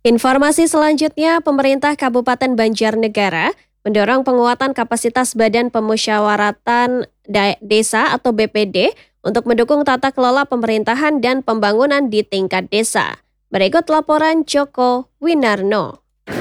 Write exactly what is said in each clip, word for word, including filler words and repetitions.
Informasi selanjutnya, pemerintah Kabupaten Banjarnegara mendorong penguatan kapasitas Badan Pemusyawaratan Desa atau B P D untuk mendukung tata kelola pemerintahan dan pembangunan di tingkat desa. Berikut laporan Joko Winarno.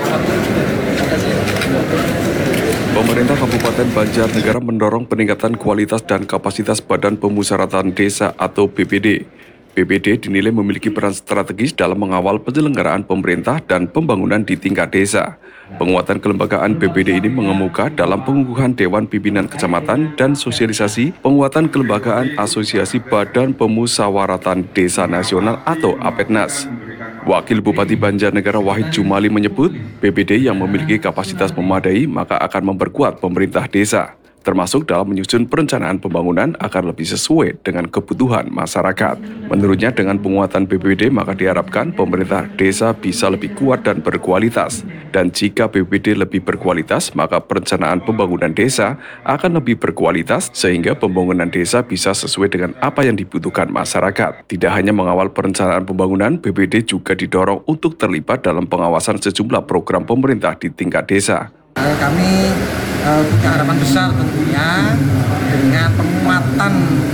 Pemerintah Kabupaten Banjarnegara mendorong peningkatan kualitas dan kapasitas Badan Pemusyawaratan Desa atau B P D. B P D dinilai memiliki peran strategis dalam mengawal penyelenggaraan pemerintah dan pembangunan di tingkat desa. Penguatan kelembagaan B P D ini mengemuka dalam pengukuhan Dewan Pimpinan Kecamatan dan sosialisasi penguatan kelembagaan Asosiasi Badan Pemusyawaratan Desa Nasional atau APEDNAS. Wakil Bupati Banjarnegara Wahid Jumali menyebut, B P D yang memiliki kapasitas memadai maka akan memperkuat pemerintah desa, termasuk dalam menyusun perencanaan pembangunan agar lebih sesuai dengan kebutuhan masyarakat. Menurutnya dengan penguatan B P D maka diharapkan pemerintah desa bisa lebih kuat dan berkualitas. Dan jika B P D lebih berkualitas maka perencanaan pembangunan desa akan lebih berkualitas sehingga pembangunan desa bisa sesuai dengan apa yang dibutuhkan masyarakat. Tidak hanya mengawal perencanaan pembangunan, B P D juga didorong untuk terlibat dalam pengawasan sejumlah program pemerintah di tingkat desa. Kami uh, punya harapan besar tentunya dengan penguatan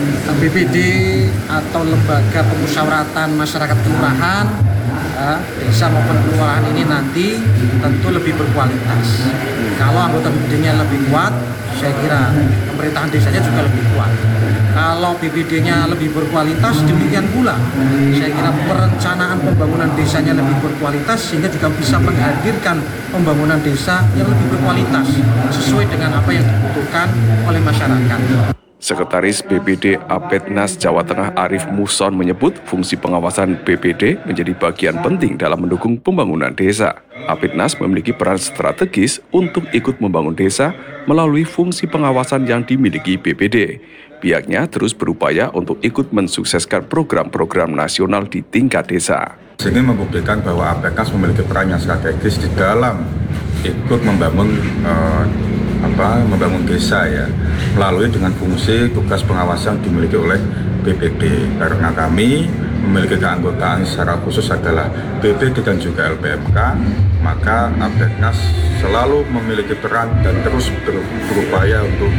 B P D atau lembaga pemusyawaratan masyarakat kelurahan, uh, desa maupun kelurahan ini nanti tentu lebih berkualitas. Kalau anggota B P D-nya lebih kuat, saya kira pemerintahan desanya juga lebih kuat. Kalau B P D-nya lebih berkualitas, demikian pula saya kira perencanaan pembangunan desanya lebih berkualitas sehingga juga bisa menghadirkan pembangunan desa yang lebih berkualitas sesuai dengan apa yang dibutuhkan oleh masyarakat. Sekretaris B P D APEDNAS Jawa Tengah Arif Muson menyebut fungsi pengawasan B P D menjadi bagian penting dalam mendukung pembangunan desa. APEDNAS memiliki peran strategis untuk ikut membangun desa melalui fungsi pengawasan yang dimiliki B P D. Pihaknya terus berupaya untuk ikut mensukseskan program-program nasional di tingkat desa. Ini membuktikan bahwa APEDNAS memiliki peran yang strategis di dalam ikut membangun uh, apa membangun desa ya, melalui dengan fungsi tugas pengawasan dimiliki oleh B P D. Karena kami memiliki keanggotaan secara khusus adalah B P D dan juga L P M K, maka APEDNAS selalu memiliki peran dan terus ber, berupaya untuk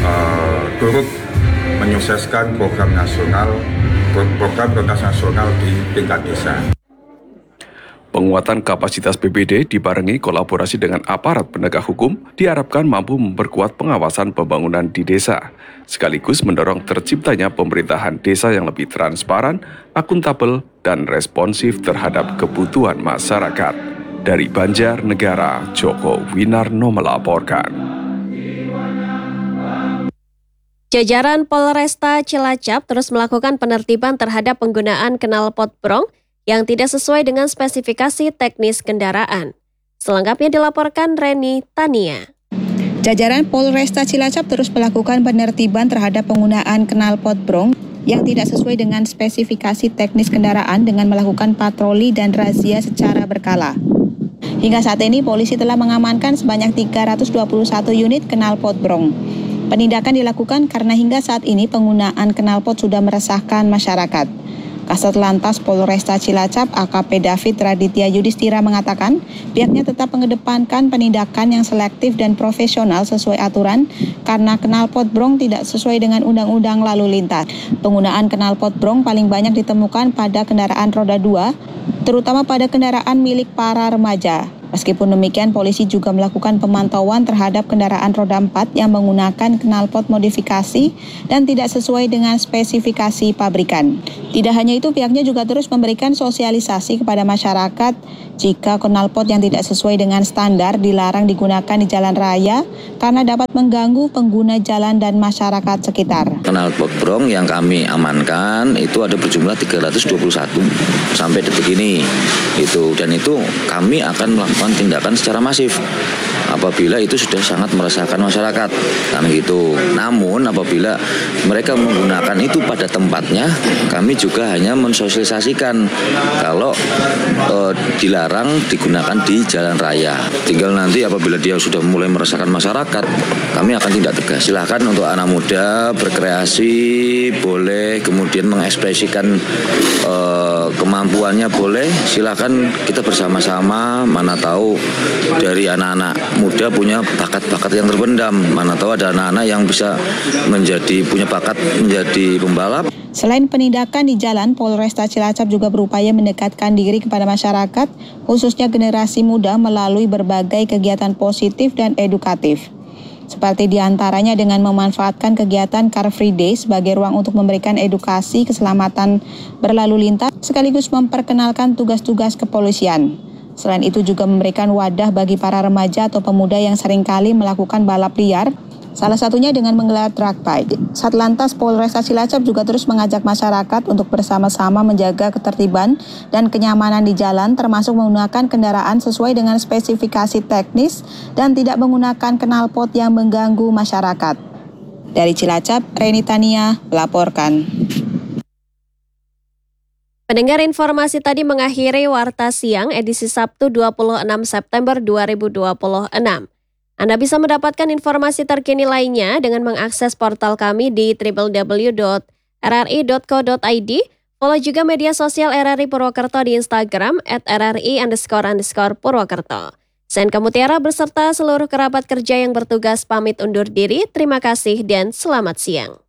uh, turut menyukseskan program nasional, program prioritas nasional di tingkat desa. Penguatan kapasitas B P D dibarengi kolaborasi dengan aparat penegak hukum diharapkan mampu memperkuat pengawasan pembangunan di desa, sekaligus mendorong terciptanya pemerintahan desa yang lebih transparan, akuntabel, dan responsif terhadap kebutuhan masyarakat. Dari Banjarnegara, Joko Winarno melaporkan. Jajaran Polresta Cilacap terus melakukan penertiban terhadap penggunaan knalpot brong yang tidak sesuai dengan spesifikasi teknis kendaraan. Selengkapnya dilaporkan Reni Tania. Jajaran Polresta Cilacap terus melakukan penertiban terhadap penggunaan knalpot brong yang tidak sesuai dengan spesifikasi teknis kendaraan dengan melakukan patroli dan razia secara berkala. Hingga saat ini polisi telah mengamankan sebanyak tiga ratus dua puluh satu unit knalpot brong. Penindakan dilakukan karena hingga saat ini penggunaan knalpot sudah meresahkan masyarakat. Kasat Lantas Polresta Cilacap A K P David Raditya Yudhistira mengatakan pihaknya tetap mengedepankan penindakan yang selektif dan profesional sesuai aturan karena knalpot brong tidak sesuai dengan undang-undang lalu lintas. Penggunaan knalpot brong paling banyak ditemukan pada kendaraan roda dua, terutama pada kendaraan milik para remaja. Meskipun demikian, polisi juga melakukan pemantauan terhadap kendaraan roda empat yang menggunakan knalpot modifikasi dan tidak sesuai dengan spesifikasi pabrikan. Tidak hanya itu, pihaknya juga terus memberikan sosialisasi kepada masyarakat jika knalpot yang tidak sesuai dengan standar dilarang digunakan di jalan raya karena dapat mengganggu pengguna jalan dan masyarakat sekitar. Knalpot brong yang kami amankan itu ada berjumlah tiga ratus dua puluh satu sampai detik ini. Itu dan itu kami akan melakukan tindakan secara masif apabila itu sudah sangat meresahkan masyarakat kan gitu. Namun apabila mereka menggunakan itu pada tempatnya, kami juga hanya mensosialisasikan kalau e, dilarang digunakan di jalan raya. Tinggal nanti apabila dia sudah mulai meresahkan masyarakat, kami akan tindak tegas. Silahkan untuk anak muda berkreasi, boleh kemudian mengekspresikan eh, kemampuannya, boleh. Silahkan kita bersama-sama, mana tahu dari anak-anak muda punya bakat-bakat yang terpendam, mana tahu ada anak-anak yang bisa menjadi punya bakat menjadi pembalap. Selain penindakan di jalan, Polresta Cilacap juga berupaya mendekatkan diri kepada masyarakat, khususnya generasi muda melalui berbagai kegiatan positif dan edukatif. Seperti diantaranya dengan memanfaatkan kegiatan Car Free Day sebagai ruang untuk memberikan edukasi keselamatan berlalu lintas, sekaligus memperkenalkan tugas-tugas kepolisian. Selain itu juga memberikan wadah bagi para remaja atau pemuda yang seringkali melakukan balap liar, salah satunya dengan menggelar drag bike. Satlantas Polresta Cilacap juga terus mengajak masyarakat untuk bersama-sama menjaga ketertiban dan kenyamanan di jalan, termasuk menggunakan kendaraan sesuai dengan spesifikasi teknis dan tidak menggunakan knalpot yang mengganggu masyarakat. Dari Cilacap, Reni Tania melaporkan. Pendengar, informasi tadi mengakhiri Warta Siang edisi Sabtu dua puluh enam September dua ribu dua puluh enam. Anda bisa mendapatkan informasi terkini lainnya dengan mengakses portal kami di w w w dot r r i dot co dot i d. Follow juga media sosial R R I Purwokerto di Instagram at r r i underscore underscore Purwokerto. Sen Kamutiara beserta seluruh kerabat kerja yang bertugas pamit undur diri. Terima kasih dan selamat siang.